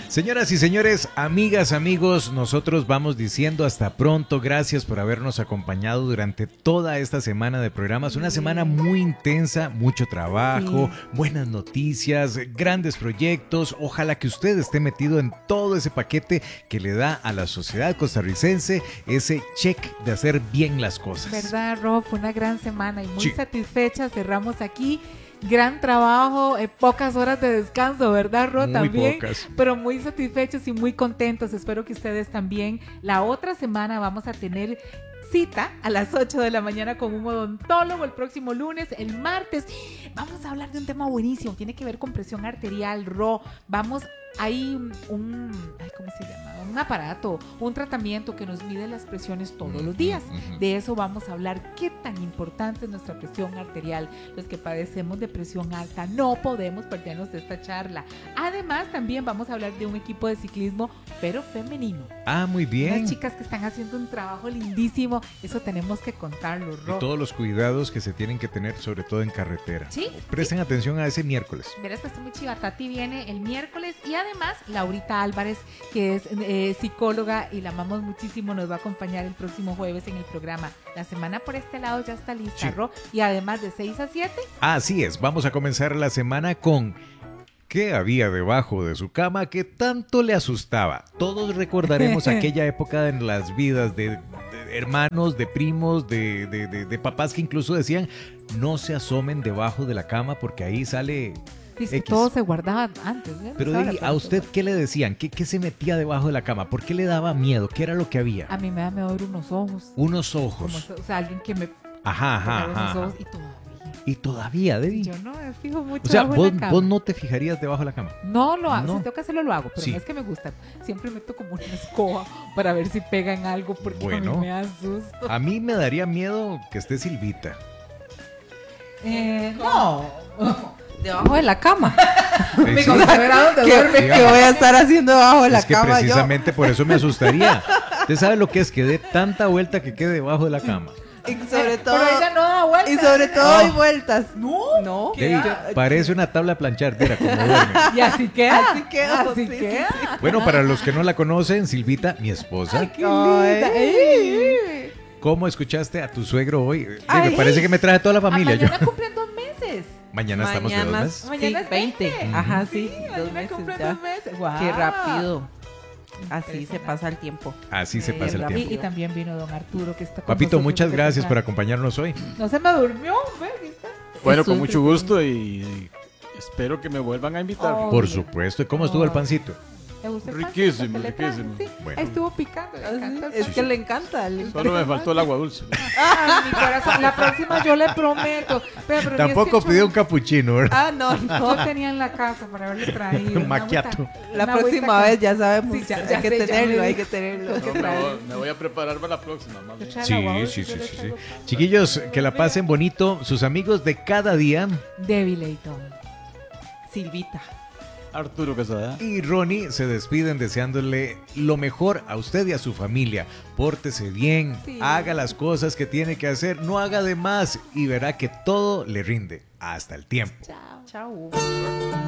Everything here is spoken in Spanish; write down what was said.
Señoras y señores, amigas, amigos, nosotros vamos diciendo hasta pronto. Gracias por habernos acompañado durante toda esta semana de programas. Una semana muy intensa, mucho trabajo, buenas noticias, grandes proyectos. Ojalá que usted esté metido en todo ese paquete que le da a la sociedad costarricense ese check de hacer bien las cosas. ¿Verdad, Rob? Fue una gran semana y muy satisfecha. Cerramos aquí. Gran trabajo, pocas horas de descanso, ¿verdad, Ro? Muy también, pocas. Pero muy satisfechos y muy contentos. Espero que ustedes también. La otra semana vamos a tener cita a las 8 de la mañana con un odontólogo el próximo lunes. El martes vamos a hablar de un tema buenísimo. Tiene que ver con presión arterial, Ro. Hay ¿cómo se llama? Un aparato, un tratamiento que nos mide las presiones todos los días. De eso vamos a hablar. ¿Qué tan importante es nuestra presión arterial? Los que padecemos de presión alta no podemos perdernos de esta charla. Además, también vamos a hablar de un equipo de ciclismo, pero femenino. Ah, muy bien. Unas chicas que están haciendo un trabajo lindísimo. Eso tenemos que contarlo, Ro. Y todos los cuidados que se tienen que tener, sobre todo en carretera. Sí. Presten atención a ese miércoles. Verás que está muy chiva. Tati viene el miércoles y además Laurita Álvarez, que es psicóloga y la amamos muchísimo, nos va a acompañar el próximo jueves en el programa. La semana por este lado ya está lista, sí. Ro, y además de 6 a 7. Así es, vamos a comenzar la semana con ¿qué había debajo de su cama que tanto le asustaba? Todos recordaremos aquella época en las vidas de hermanos, de primos, de papás que incluso decían no se asomen debajo de la cama porque ahí sale... Dice, todo se guardaba antes. Pero ¿a usted qué le decían? ¿Qué se metía debajo de la cama? ¿Por qué le daba miedo? ¿Qué era lo que había? A mí me da miedo ver unos ojos. Unos ojos. Como, o sea, alguien que me... Ajá. Unos ojos y todavía, Debbie. Yo no me fijo mucho. O sea, debajo de la cama. vos no te fijarías debajo de la cama. No lo hago. No. Si tengo que hacerlo, lo hago. Pero sí. No es que me gusta. Siempre meto como una escoba para ver si pega en algo porque a mí me asusto. A mí me daría miedo que esté Silvita. No. Debajo de la cama. Sí. ¿Qué voy a estar haciendo debajo de la cama? Precisamente por eso me asustaría. ¿Usted sabe lo que es que dé tanta vuelta que quede debajo de la cama? Y sobre todo, pero ella no da vueltas. Y sobre todo hay vueltas. No. Parece una tabla a planchar, mira cómo duerme. Y así queda. Así queda. Así queda. Sí. Bueno, para los que no la conocen, Silvita, mi esposa. Ay, qué linda. ¿Cómo escuchaste a tu suegro hoy? Me parece que me trae toda la familia. Mañana cumplen 2 meses. Mañana estamos de 2 meses. Mañana es 20. Ajá, sí. Mañana cumplen 2 meses. Wow. Qué rápido. Así se pasa el tiempo. Así se pasa el tiempo. Y también vino don Arturo que está con Papito, nosotros. muchas gracias por acompañarnos hoy. No se me durmió, ¿ves? Bueno, con mucho gusto y espero que me vuelvan a invitar. Por supuesto. ¿Y cómo estuvo el pancito? Riquísimo. Sí. Bueno. Estuvo picando. Es que le encanta. Solo me faltó el agua dulce. Ay, mi corazón. La próxima yo le prometo. Pero tampoco pidió un capuchino, ¿verdad? No. Yo tenía en la casa para haberle traído. Un macchiato. La próxima vez ya sabemos. Sí, hay que tenerlo. Me voy a preparar para la próxima. Sí. Chiquillos, que la pasen bonito. Sus amigos de cada día. Debbie Leighton. Silvita. Arturo Quesada y Ronnie se despiden deseándole lo mejor a usted y a su familia. Pórtese bien, haga las cosas que tiene que hacer, no haga de más y verá que todo le rinde. Hasta el tiempo. Chao.